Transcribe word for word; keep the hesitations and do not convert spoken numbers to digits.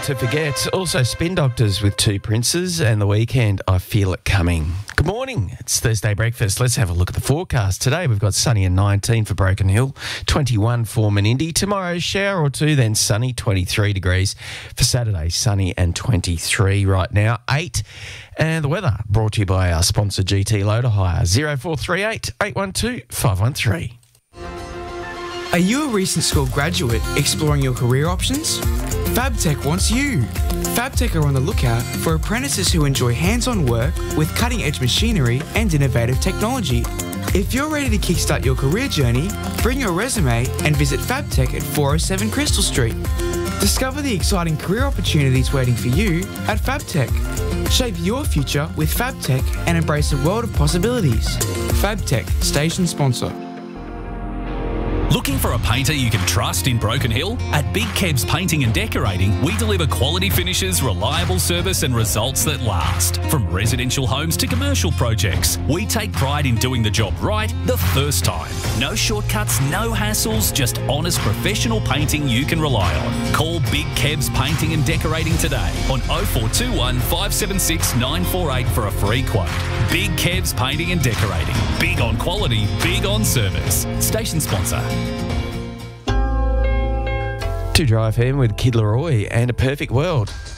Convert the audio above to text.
to forget. Also, Spin Doctors with Two Princes and the weekend, I Feel It Coming. Good morning. It's Thursday breakfast. Let's have a look at the forecast. Today we've got sunny and nineteen for Broken Hill, twenty-one for Menindee. Tomorrow, shower or two, then sunny, twenty-three degrees. For Saturday, sunny and twenty-three right now, eight. And the weather brought to you by our sponsor G T Loader Hire, zero four three eight, eight one two, five one three. Are you a recent school graduate exploring your career options? FabTech wants you. FabTech are on the lookout for apprentices who enjoy hands-on work with cutting-edge machinery and innovative technology. If you're ready to kickstart your career journey, bring your resume and visit FabTech at four oh seven Crystal Street. Discover the exciting career opportunities waiting for you at FabTech. Shape your future with FabTech and embrace a world of possibilities. FabTech, station sponsor. Looking for a painter you can trust in Broken Hill? At Big Kebs Painting and Decorating, we deliver quality finishes, reliable service and results that last. From residential homes to commercial projects, we take pride in doing the job right the first time. No shortcuts, no hassles, just honest professional painting you can rely on. Call Big Kebs Painting and Decorating today on oh four two one, five seven six, nine four eight for a free quote. Big Kebs Painting and Decorating. Big on quality, big on service. Station sponsor. To Drive Home with Kid Laroi and A Perfect World.